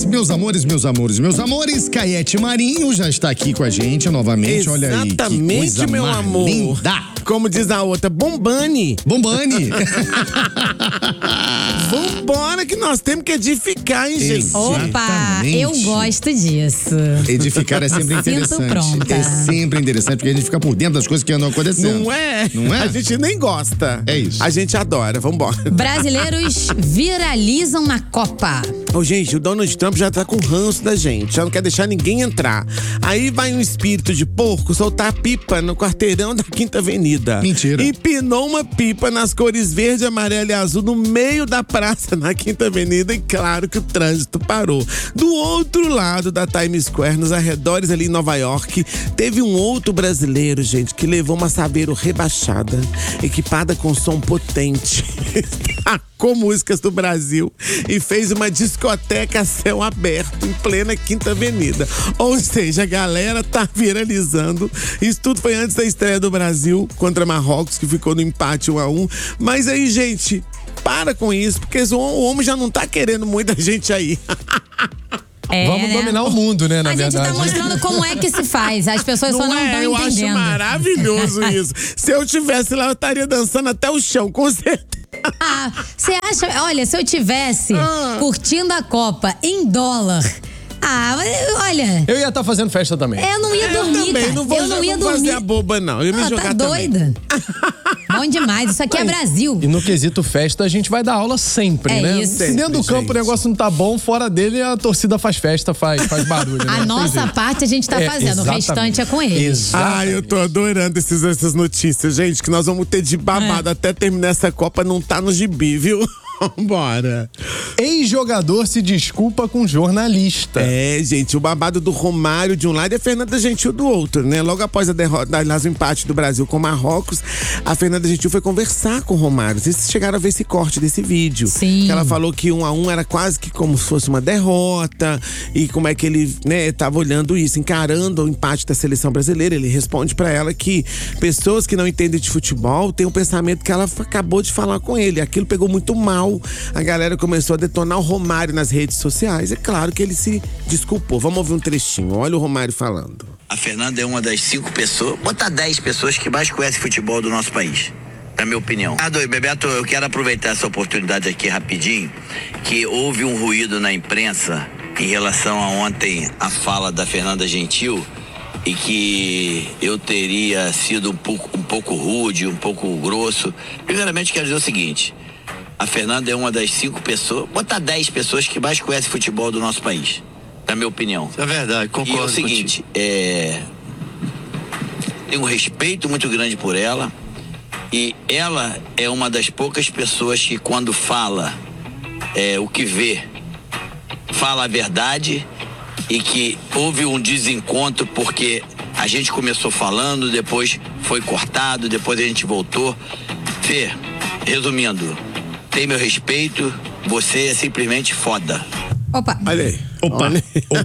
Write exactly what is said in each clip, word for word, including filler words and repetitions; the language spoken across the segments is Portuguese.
meus amores, meus amores, meus amores. Caete Marinho já está aqui com a gente novamente. Olha aí, que coisa meu mais amor. linda. Como diz a outra, Bombani. Bombani. Vambora que nós temos que edificar, hein, gente? Opa, eu gosto disso. Edificar é sempre interessante. Sinto pronta. É sempre interessante, porque a gente fica por dentro das coisas que andam acontecendo. Não é? Não é? A gente nem gosta. É isso. A gente adora, vambora. Brasileiros viralizam na Copa. Ô, gente, o Donald Trump já tá com ranço da gente, já não quer deixar ninguém entrar. Aí vai um espírito de porco soltar pipa no quarteirão da Quinta Avenida. Mentira. Empinou uma pipa nas cores verde, amarelo e azul no meio da praça na Quinta Avenida e claro que o trânsito parou. Do outro lado da Times Square, nos arredores ali em Nova York, teve um outro brasileiro, gente, que levou uma Saveiro rebaixada, equipada com som potente, tacou músicas do Brasil e fez uma discoteca a céu aberto em plena Quinta Avenida. Ou seja, a galera tá viralizando. Isso tudo foi antes da estreia do Brasil contra Marrocos, que ficou no empate um a um. Mas aí, gente, para com isso, porque o homem já não tá querendo muita gente aí. É, Vamos né? dominar o mundo, né, na a verdade. A gente tá mostrando como é que se faz. As pessoas não só não estão é, eu entendendo. Eu acho maravilhoso isso. Se eu tivesse lá, eu estaria dançando até o chão, com certeza. Ah, você acha... Olha, se eu tivesse ah. curtindo a Copa em dólar... Ah, olha... Eu ia estar tá fazendo festa também. Eu não ia eu dormir, também, cara. Não vou, eu não ia não dormir. fazer a boba, não. Eu ia me ah, jogar tá doida? Bom demais. Isso aqui é Brasil. E no quesito festa, a gente vai dar aula sempre, é né? Isso. Se dentro do campo gente. o negócio não tá bom, fora dele a torcida faz festa, faz, faz barulho. Né? A nossa parte a gente tá é, fazendo, exatamente. o restante é com eles. Ah, eu tô adorando esses, essas notícias, gente, que nós vamos ter de babado é. até terminar essa Copa, não tá no gibi, viu? Bora. Ex-jogador se desculpa com jornalista. É, gente, o babado do Romário de um lado e a Fernanda Gentil do outro, né? Logo após a derrota, aliás, o empate do Brasil com Marrocos, a Fernanda Gentil foi conversar com o Romário. Vocês chegaram a ver esse corte desse vídeo. Sim. Que ela falou que um a um era quase que como se fosse uma derrota e como é que ele, né, tava olhando isso, encarando o empate da seleção brasileira. Ele responde pra ela que pessoas que não entendem de futebol têm um pensamento que ela acabou de falar com ele. Aquilo pegou muito mal. A galera começou a detonar o Romário nas redes sociais. É claro que ele se desculpou. Vamos ouvir um trechinho. Olha o Romário falando. A Fernanda é uma das cinco pessoas, bota dez pessoas que mais conhecem futebol do nosso país. Na minha opinião. Ah, doido, Bebeto, eu quero aproveitar essa oportunidade aqui rapidinho, que houve um ruído na imprensa em relação a ontem a fala da Fernanda Gentil e que eu teria sido um pouco, um pouco rude, um pouco grosso. Primeiramente, quero dizer o seguinte. A Fernanda é uma das cinco pessoas, bota dez pessoas que mais conhecem futebol do nosso país, na minha opinião. É verdade, concordo. E é o seguinte, é... tenho um respeito muito grande por ela e ela é uma das poucas pessoas que quando fala é, o que vê, fala a verdade e que houve um desencontro porque a gente começou falando, depois foi cortado, depois a gente voltou. Fê, resumindo, tem meu respeito, você é simplesmente foda. Opa. Olha aí. Opa, Olha.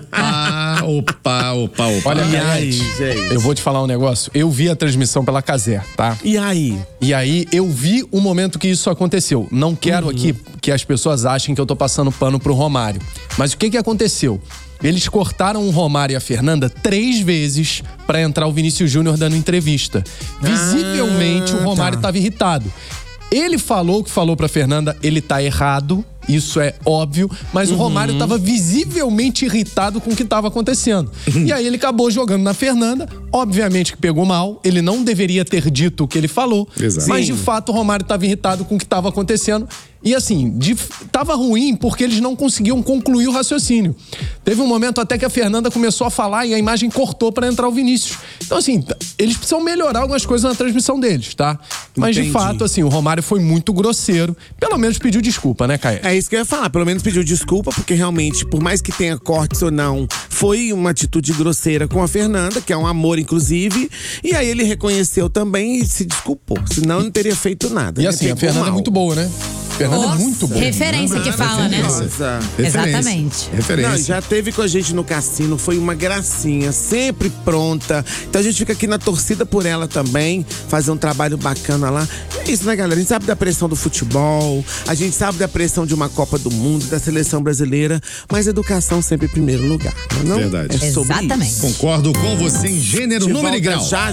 opa, opa, opa, opa. Olha, e aí, gente? Eu vou te falar um negócio. Eu vi a transmissão pela Cazé, tá? E aí? E aí, eu vi o momento que isso aconteceu. Não quero uhum. aqui que as pessoas achem que eu tô passando pano pro Romário. Mas o que que aconteceu? Eles cortaram o Romário e a Fernanda três vezes pra entrar o Vinícius Júnior dando entrevista. Visivelmente, ah, o Romário tá. tava irritado. Ele falou o que falou pra Fernanda, ele tá errado, isso é óbvio, mas uhum. o Romário tava visivelmente irritado com o que tava acontecendo. Uhum. E aí ele acabou jogando na Fernanda, obviamente que pegou mal, ele não deveria ter dito o que ele falou, Exato. mas de fato o Romário tava irritado com o que tava acontecendo. E assim, de, tava ruim porque eles não conseguiam concluir o raciocínio. Teve um momento até que a Fernanda começou a falar e a imagem cortou pra entrar o Vinícius. Então assim, eles precisam melhorar algumas coisas na transmissão deles, tá? Mas Entendi. de fato, assim, o Romário foi muito grosseiro. Pelo menos pediu desculpa, né, Caio? É isso que eu ia falar, pelo menos pediu desculpa, porque realmente, por mais que tenha cortes ou não, foi uma atitude grosseira com a Fernanda, que é um amor, inclusive. E aí ele reconheceu também e se desculpou, senão não teria feito nada. E né? assim, Pegou a Fernanda mal. é muito boa, né? Fernanda é muito boa. Referência que fala, né? Nossa. Exatamente. Referência. Não, já teve com a gente no cassino, foi uma gracinha, sempre pronta. Então a gente fica aqui na torcida por ela também, fazer um trabalho bacana lá. E é isso, né, galera? A gente sabe da pressão do futebol, a gente sabe da pressão de uma Copa do Mundo, da seleção brasileira, mas educação sempre em primeiro lugar, não é não? Verdade. É sobre Exatamente. isso. Concordo com você em gênero, De número e volta grau. já